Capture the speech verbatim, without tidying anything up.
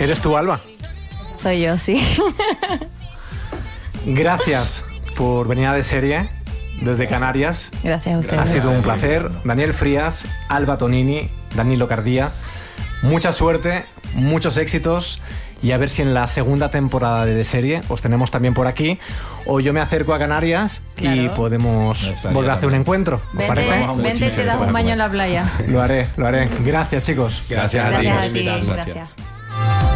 ¿Eres tú, Alba? Soy yo, sí. Gracias por venir a De Serie desde Canarias. Gracias a ustedes. Ha sido un placer. Daniel Frías, Alba Tonini, Danilo Cardía. Mucha suerte, muchos éxitos y a ver si en la segunda temporada de De Serie os tenemos también por aquí o yo me acerco a Canarias Claro. y podemos volver a hacer un encuentro. ¿Os Vente, parece? vente y te das un baño en la playa. Lo haré, lo haré. Gracias, chicos. Gracias, a ti. Gracias a por ti. invitarnos. Gracias.